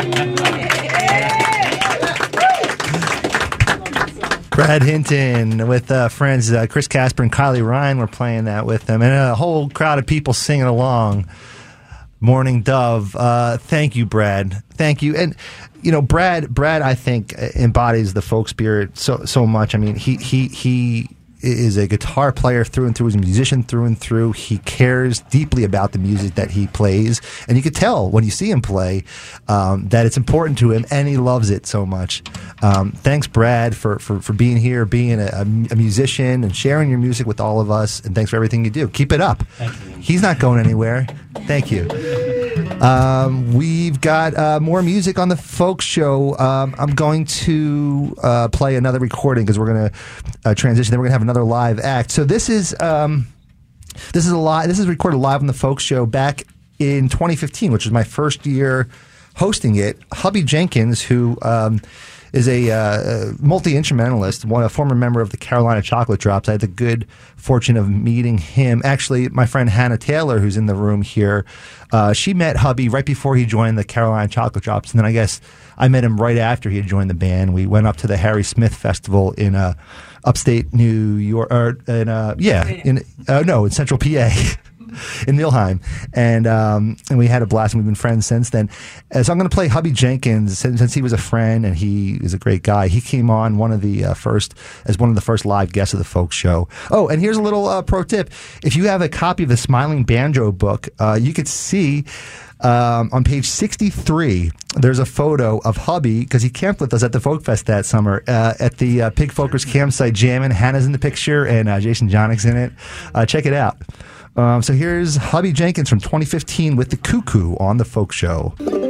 Brad Hinton with friends Chris Casper and Kylie Ryan were playing that with them, and a whole crowd of people singing along. Morning Dove. Thank you, Brad. Thank you. And you know, Brad I think embodies the folk spirit so much. I mean, he is a guitar player through and through. He's a musician through and through. He cares deeply about the music that he plays, and you could tell when you see him play that it's important to him, and he loves it so much. Thanks, Brad, for being here, being a musician, and sharing your music with all of us. And thanks for everything you do. Keep it up. He's not going anywhere. Thank you. We've got more music on the Folk Show. I'm going to play another recording because we're going to transition. Then we're going to have another live act. So this is recorded live on the Folk Show back in 2015, which was my first year hosting it. Hubby Jenkins, who is a multi-instrumentalist, a former member of the Carolina Chocolate Drops. I had the good fortune of meeting him. Actually, my friend Hannah Taylor, who's in the room here, she met Hubby right before he joined the Carolina Chocolate Drops, and then I guess I met him right after he had joined the band. We went up to the Harry Smith Festival in upstate New York, in Central PA. In Milheim, and we had a blast, and we've been friends since then. So I'm going to play Hubby Jenkins since he was a friend and he is a great guy. He came on one of the first live guests of the Folk Show. Oh, and here's a little pro tip: if you have a copy of the Smiling Banjo book, you could see. On page 63, there's a photo of Hubby, because he camped with us at the Folk Fest that summer, at the Pig Folkers campsite jamming. Hannah's in the picture, and Jason Jonik's in it. Check it out. So here's Hubby Jenkins from 2015 with The Cuckoo on the Folk Show.